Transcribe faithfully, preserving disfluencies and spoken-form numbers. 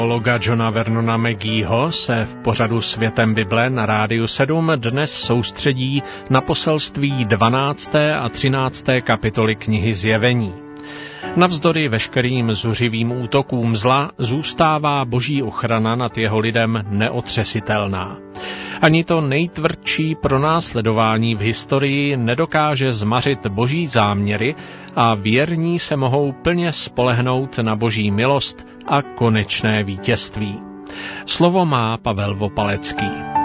Teologa Johna Vernona Mageeho se v pořadu Světem Bible na Rádiu sedm dnes soustředí na poselství dvanácté a třinácté kapitoly knihy Zjevení. Navzdory veškerým zuřivým útokům zla zůstává boží ochrana nad jeho lidem neotřesitelná. Ani to nejtvrdší pronásledování v historii nedokáže zmařit boží záměry a věrní se mohou plně spolehnout na boží milost a konečné vítězství. Slovo má Pavel Vopalecký.